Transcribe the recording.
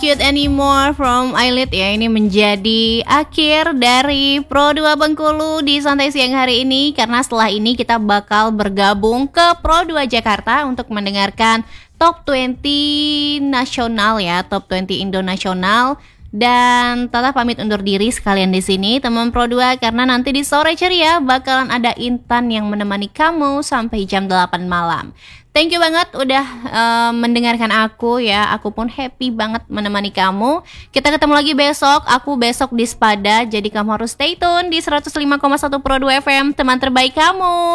Cute Anymore from Eyelid ya. Ini menjadi akhir dari Pro 2 Bengkulu di Santai Siang hari ini. Karena setelah ini kita bakal bergabung ke Pro 2 Jakarta untuk mendengarkan Top 20 nasional ya, Top 20 Indo nasional. Dan Tata pamit undur diri sekalian di sini teman Pro 2, karena nanti di sore ceria bakalan ada Intan yang menemani kamu sampai jam 8 malam. Thank you banget udah mendengarkan aku ya. Aku pun happy banget menemani kamu. Kita ketemu lagi besok. Aku besok di Spada. Jadi kamu harus stay tune di 105,1 Pro 2 FM, teman terbaik kamu.